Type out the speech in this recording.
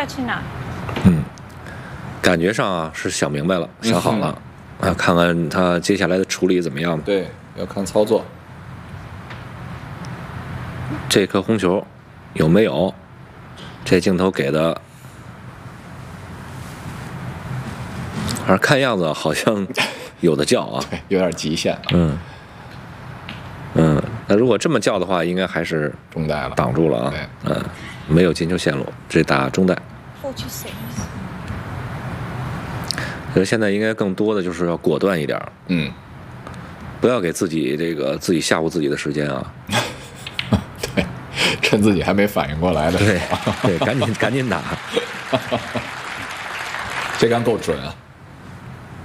在去哪？ 感觉上啊是想明白了，想好了，看看他接下来的处理怎么样。 对，要看操作。 这颗红球有没有？这镜头给的，反正看样子好像有的叫啊， 对，有点极限。 那如果这么叫的话，应该还是中带了， 挡住了啊。没有进球线路，这打中带。所以现在应该更多的就是要果断一点，不要给自己自己吓唬自己的时间啊。 对，趁自己还没反应过来的时候， 对，赶紧打。 这杆够准啊。